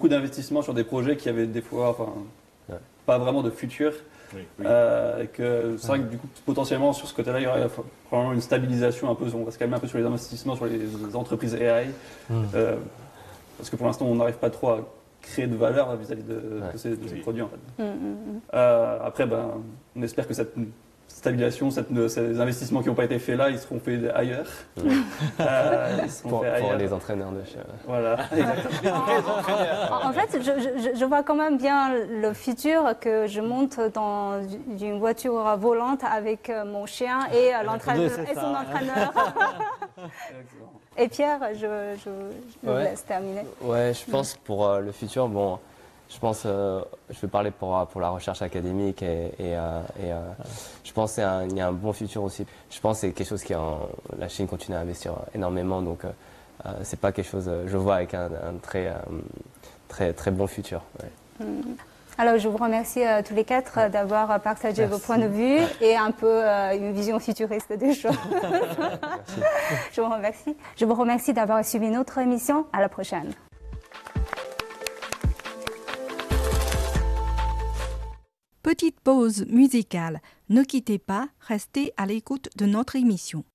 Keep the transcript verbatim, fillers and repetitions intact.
beaucoup d'investissements sur des projets qui avaient des fois, enfin, Ouais. pas vraiment de futur. Oui, oui. Euh, et que c'est vrai que du coup, potentiellement, sur ce côté-là, il y aurait probablement une stabilisation un peu. On va se calmer un peu sur les investissements sur les entreprises A I. Mm. Euh, parce que pour l'instant, on n'arrive pas trop à créer de valeur vis-à-vis de, Ouais. de ces, de ces Oui. produits. En fait. Mm, mm, mm. Euh, après, ben, on espère que cette stabilisation, cette, ces investissements qui n'ont pas été faits là, ils seront faits ailleurs. Ouais. Euh, ils seront Pour, faits pour ailleurs. les entraîneurs de chez... Voilà, exactement. En en fait, je, je- je vois quand même bien le futur que je monte dans une voiture volante avec euh, mon chien et euh, l'entraîneur c'est et ça. son entraîneur. Et Pierre, je, je, je vous Ouais. laisse terminer. Ouais, je pense pour euh, le futur, bon, je pense, euh, je vais parler pour, euh, pour la recherche académique et, et, euh, et, euh, je pense qu'il y a un bon futur aussi. Je pense que c'est quelque chose qui, en, la Chine continue à investir énormément, donc euh, euh, c'est pas quelque chose, euh, je vois avec un, un très, euh, très, très bon futur. Ouais. Alors, je vous remercie euh, tous les quatre euh, d'avoir euh, partagé Merci. vos points de vue et un peu euh, une vision futuriste des choses. Merci. Je vous remercie. Je vous remercie d'avoir suivi notre émission. À la prochaine. Petite pause musicale. Ne quittez pas, restez à l'écoute de notre émission.